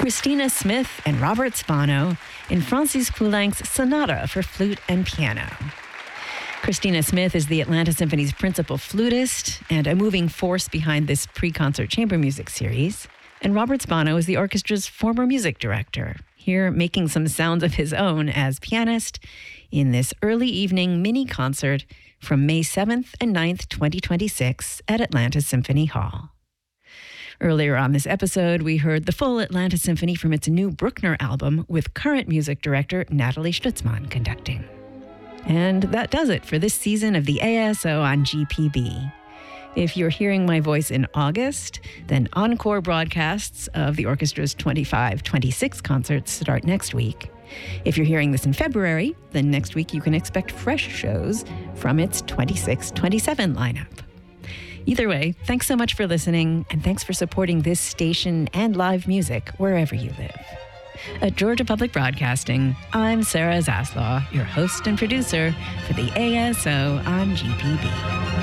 Christina Smith and Robert Spano in Francis Poulenc's Sonata for Flute and Piano. Christina Smith is the Atlanta Symphony's principal flutist and a moving force behind this pre-concert chamber music series. And Robert Spano is the orchestra's former music director, here making some sounds of his own as pianist in this early evening mini concert from May 7th and 9th, 2026 at Atlanta Symphony Hall. Earlier on this episode, we heard the full Atlanta Symphony from its new Bruckner album with current music director Natalie Stutzmann conducting. And that does it for this season of the ASO on GPB. If you're hearing my voice in August, then encore broadcasts of the orchestra's 25-26 concerts start next week. If you're hearing this in February, then next week you can expect fresh shows from its 26-27 lineup. Either way, thanks so much for listening, and thanks for supporting this station and live music wherever you live. At Georgia Public Broadcasting, I'm Sarah Zaslaw, your host and producer for the ASO on GPB.